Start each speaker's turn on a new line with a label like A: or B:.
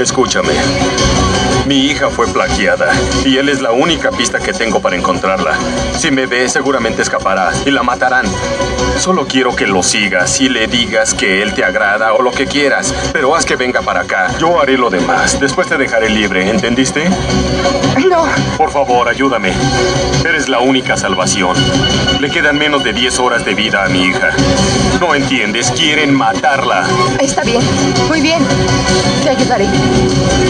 A: Escúchame. Mi hija fue plagiada y él es la única pista que tengo para encontrarla. Si me ve, seguramente escapará y la matarán. Solo quiero que lo sigas y le digas que él te agrada o lo que quieras, pero haz que venga para acá. Yo haré lo demás. Después te dejaré libre, ¿entendiste?
B: No.
A: Por favor, ayúdame. Eres la única salvación. Le quedan menos de 10 horas de vida a mi hija. ¿No entiendes? Quieren matarla.
B: Está bien. Muy bien. Te ayudaré.